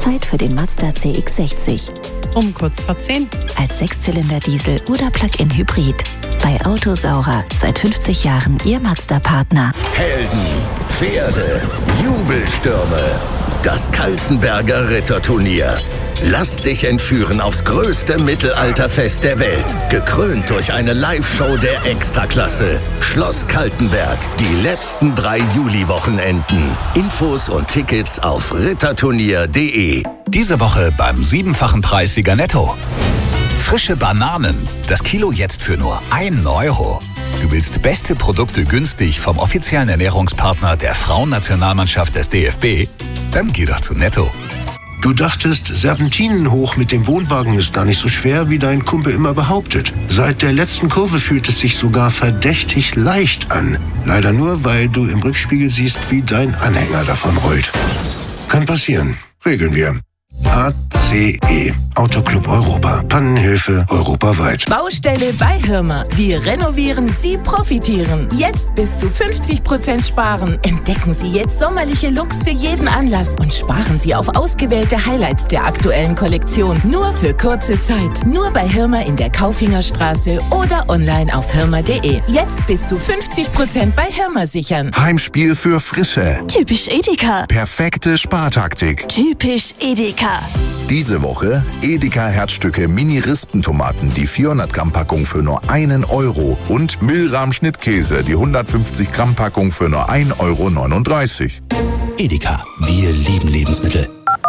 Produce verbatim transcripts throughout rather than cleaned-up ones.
Zeit für den Mazda C X sechzig. Um kurz vor zehn. Als Sechszylinder-Diesel oder Plug-in-Hybrid. Bei Autosaurer seit fünfzig Jahren Ihr Mazda-Partner. Helden, Pferde, Jubelstürme. Das Kaltenberger Ritterturnier. Lass dich entführen aufs größte Mittelalterfest der Welt. Gekrönt durch eine Live-Show der Extraklasse. Schloss Kaltenberg. Die letzten drei Juli-Wochenenden. Infos und Tickets auf ritterturnier punkt de. Diese Woche beim siebenfachen Preissieger Netto. Frische Bananen. Das Kilo jetzt für nur einen Euro. Du willst beste Produkte günstig vom offiziellen Ernährungspartner der Frauennationalmannschaft des D F B? Dann geh doch zu Netto. Du dachtest, Serpentinen hoch mit dem Wohnwagen ist gar nicht so schwer, wie dein Kumpel immer behauptet. Seit der letzten Kurve fühlt es sich sogar verdächtig leicht an. Leider nur, weil du im Rückspiegel siehst, wie dein Anhänger davon rollt. Kann passieren. Regeln wir. A C E. Autoclub Europa. Pannenhilfe europaweit. Baustelle bei Hirmer. Wir renovieren, Sie profitieren. Jetzt bis zu fünfzig Prozent sparen. Entdecken Sie jetzt sommerliche Looks für jeden Anlass und sparen Sie auf ausgewählte Highlights der aktuellen Kollektion. Nur für kurze Zeit. Nur bei Hirmer in der Kaufingerstraße oder online auf hirmer punkt de. Jetzt bis zu fünfzig Prozent bei Hirmer sichern. Heimspiel für Frische. Typisch Edeka. Perfekte Spartaktik. Typisch Edeka. Diese Woche Edeka Herzstücke Mini-Rispentomaten, die vierhundert Gramm Packung für nur einen Euro und Milram Schnittkäse, die hundertfünfzig Gramm Packung für nur ein Euro neununddreißig. Edeka, wir lieben Lebensmittel.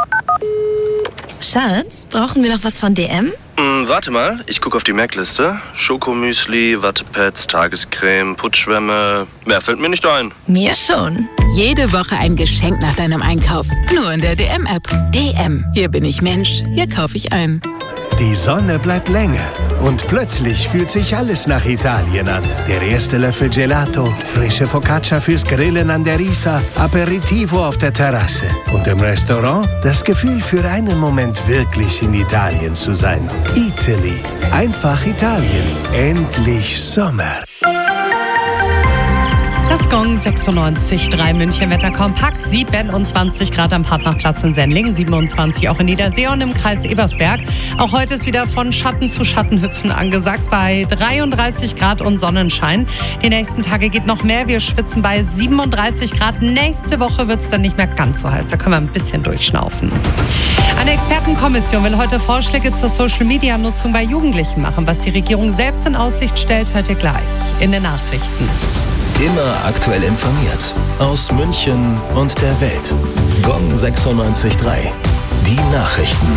Schatz, brauchen wir noch was von D M? Hm, warte mal, ich gucke auf die Merkliste. Schokomüsli, Wattepads, Tagescreme, Putschwämme. Mehr fällt mir nicht ein. Mir schon. Jede Woche ein Geschenk nach deinem Einkauf. Nur in der D M-App. D M. Hier bin ich Mensch. Hier kaufe ich ein. Die Sonne bleibt länger und plötzlich fühlt sich alles nach Italien an. Der erste Löffel Gelato, frische Focaccia fürs Grillen an der Isar, Aperitivo auf der Terrasse. Und im Restaurant das Gefühl, für einen Moment wirklich in Italien zu sein. Italy. Einfach Italien. Endlich Sommer. Das Gong sechsundneunzig Komma drei München Wetter kompakt, siebenundzwanzig Grad am Partnachplatz in Sendling, siebenundzwanzig auch in Niedersee und im Kreis Ebersberg. Auch heute ist wieder von Schatten zu Schatten hüpfen angesagt bei dreiunddreißig Grad und Sonnenschein. Die nächsten Tage geht noch mehr, wir schwitzen bei siebenunddreißig Grad. Nächste Woche wird es dann nicht mehr ganz so heiß, da können wir ein bisschen durchschnaufen. Eine Expertenkommission will heute Vorschläge zur Social-Media-Nutzung bei Jugendlichen machen. Was die Regierung selbst in Aussicht stellt, hört ihr gleich in den Nachrichten. Immer aktuell informiert. Aus München und der Welt. Gong sechsundneunzig Komma drei. Die Nachrichten.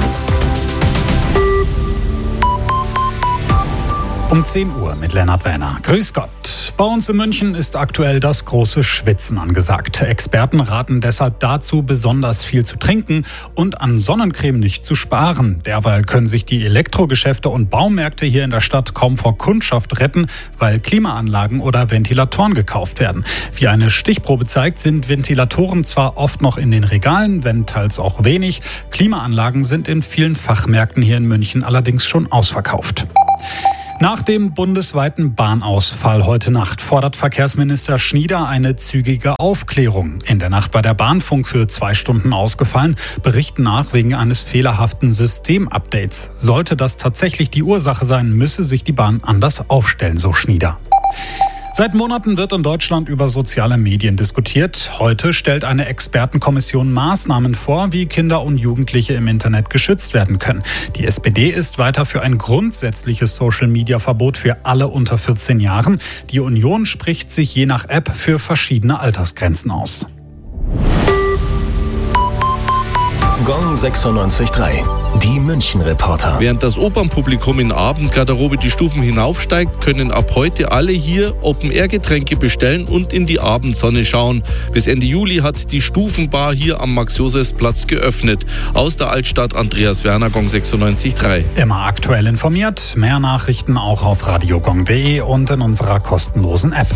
Um zehn Uhr mit Lennart Werner. Grüß Gott. Bei uns in München ist aktuell das große Schwitzen angesagt. Experten raten deshalb dazu, besonders viel zu trinken und an Sonnencreme nicht zu sparen. Derweil können sich die Elektrogeschäfte und Baumärkte hier in der Stadt kaum vor Kundschaft retten, weil Klimaanlagen oder Ventilatoren gekauft werden. Wie eine Stichprobe zeigt, sind Ventilatoren zwar oft noch in den Regalen, wenn teils auch wenig. Klimaanlagen sind in vielen Fachmärkten hier in München allerdings schon ausverkauft. Nach dem bundesweiten Bahnausfall heute Nacht fordert Verkehrsminister Schnieder eine zügige Aufklärung. In der Nacht war der Bahnfunk für zwei Stunden ausgefallen, berichten nach wegen eines fehlerhaften Systemupdates. Sollte das tatsächlich die Ursache sein, müsse sich die Bahn anders aufstellen, so Schnieder. Seit Monaten wird in Deutschland über soziale Medien diskutiert. Heute stellt eine Expertenkommission Maßnahmen vor, wie Kinder und Jugendliche im Internet geschützt werden können. Die S P D ist weiter für ein grundsätzliches Social-Media-Verbot für alle unter vierzehn Jahren. Die Union spricht sich je nach App für verschiedene Altersgrenzen aus. Gong sechsundneunzig Komma drei. Die München-Reporter. Während das Opernpublikum in Abendgarderobe die Stufen hinaufsteigt, können ab heute alle hier Open-Air-Getränke bestellen und in die Abendsonne schauen. Bis Ende Juli hat die Stufenbar hier am Max-Josefs-Platz geöffnet. Aus der Altstadt Andreas Werner, Gong sechsundneunzig Komma drei. Immer aktuell informiert. Mehr Nachrichten auch auf radiogong punkt de und in unserer kostenlosen App.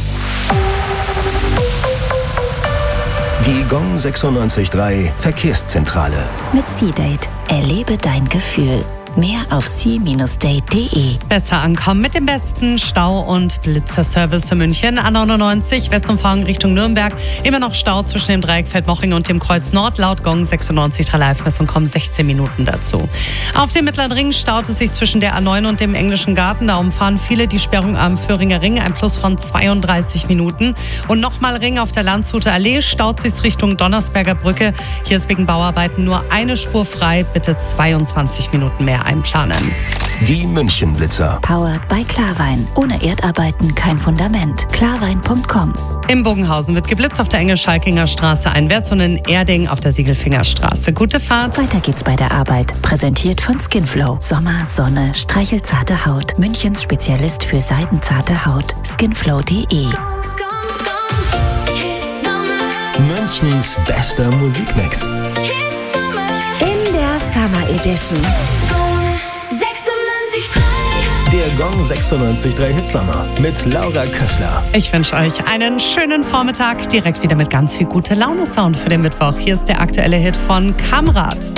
Die Gong sechsundneunzig Komma drei Verkehrszentrale. Mit C-Date. Erlebe dein Gefühl. Mehr auf sea Bindestrich date punkt de. Besser ankommen mit dem besten Stau- und Blitzerservice in München. A neunundneunzig Westumfahrung Richtung Nürnberg. Immer noch Stau zwischen dem Dreieck Feldmoching und dem Kreuz Nord. Laut Gong sechsundneunzig Komma drei Live-Messung kommen sechzehn Minuten dazu. Auf dem Mittleren Ring staut es sich zwischen der A neun und dem Englischen Garten. Da umfahren viele die Sperrung am Föhringer Ring. Ein Plus von zweiunddreißig Minuten. Und nochmal Ring auf der Landshuter Allee. Staut sich Richtung Donnersberger Brücke. Hier ist wegen Bauarbeiten nur eine Spur frei. Bitte zweiundzwanzig Minuten mehr einplanen. Die München-Blitzer. Powered by Klarwein. Ohne Erdarbeiten kein Fundament. Klarwein punkt com. Im Bogenhausen wird geblitzt auf der Engel-Schalkinger Straße einwärts und in Erding auf der Siegelfingerstraße. Gute Fahrt. Weiter geht's bei der Arbeit. Präsentiert von Skinflow. Sommer, Sonne, streichelzarte Haut. Münchens Spezialist für seidenzarte Haut. skinflow punkt de. Münchens bester Musikmix. In der Summer Edition. Der Gong sechsundneunzig Komma drei Hitsommer mit Laura Kössler. Ich wünsche euch einen schönen Vormittag. Direkt wieder mit ganz viel gute Laune-Sound für den Mittwoch. Hier ist der aktuelle Hit von Kamrat.